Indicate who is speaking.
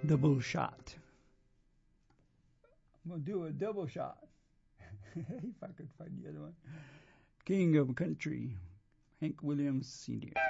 Speaker 1: double shot. I'm going to do a double shot. If I could find the other one. King of Country, Hank Williams Sr.